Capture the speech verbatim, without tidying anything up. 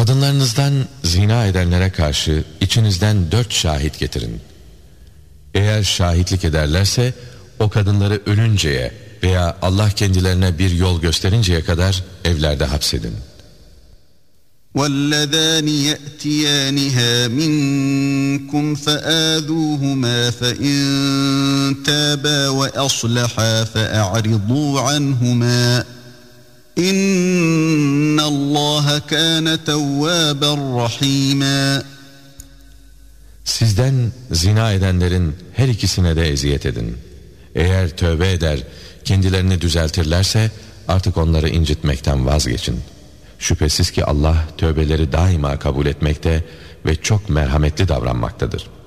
Kadınlarınızdan zina edenlere karşı içinizden dört şahit getirin. Eğer şahitlik ederlerse o kadınları ölünceye veya Allah kendilerine bir yol gösterinceye kadar evlerde hapsedin. وَالَّذَانِ يَأْتِيَانِهَا مِنْكُمْ فَآذُوهُمَا فَإِنْ تَابَا وَأَصْلَحَا فَأَعْرِضُوا عَنْهُمَا إِنَّ اللّٰهَ كَانَ تَوَّابًا رَحِيمًا. Sizden zina edenlerin her ikisine de eziyet edin. Eğer tövbe eder, kendilerini düzeltirlerse artık onları incitmekten vazgeçin. Şüphesiz ki Allah tövbeleri daima kabul etmekte ve çok merhametli davranmaktadır.